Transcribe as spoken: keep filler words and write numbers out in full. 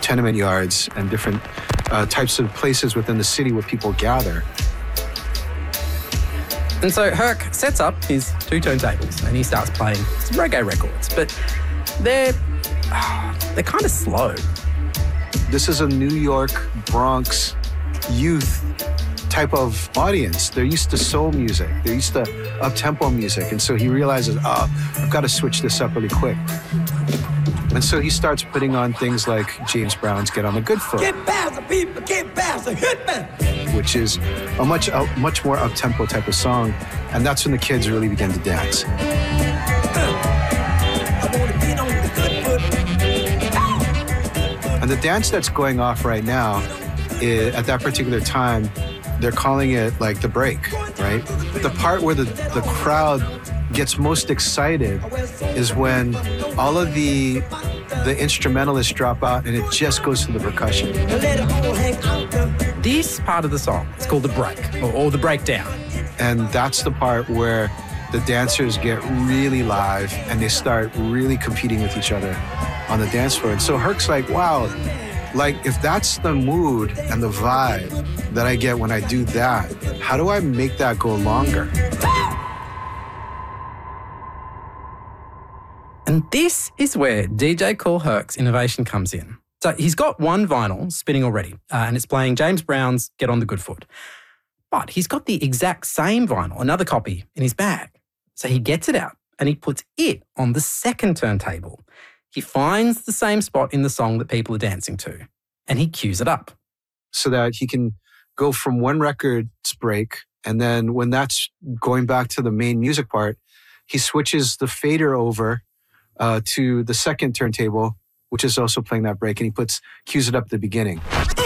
tenement yards and different uh, types of places within the city where people gather. And so Herc sets up his two turntables and he starts playing some reggae records, but they're, they're kind of slow. This is a New York, Bronx youth type of audience. They're used to soul music. They're used to up-tempo music. And so he realizes, oh, I've got to switch this up really quick. And so he starts putting on things like James Brown's Get on the Good Foot. Get past the people, get past the hitman. Which is a much, a much more up-tempo type of song. And that's when the kids really begin to dance. I want to get on the good foot. And the dance that's going off right now, is, at that particular time, they're calling it like the break, right? The part where the, the crowd gets most excited is when all of the the instrumentalists drop out and it just goes to the percussion. This part of the song is called the break, or, or the breakdown. And that's the part where the dancers get really live and they start really competing with each other on the dance floor. And so Herc's like, wow, like if that's the mood and the vibe that I get when I do that, how do I make that go longer? And this is where D J Kool Herc's innovation comes in. So he's got one vinyl spinning already, uh, and it's playing James Brown's Get on the Good Foot. But he's got the exact same vinyl, another copy, in his bag. So he gets it out and he puts it on the second turntable. He finds the same spot in the song that people are dancing to, and he cues it up. So that he can go from one record's break, and then when that's going back to the main music part, he switches the fader over Uh, to the second turntable, which is also playing that break, and he puts cues it up at the beginning.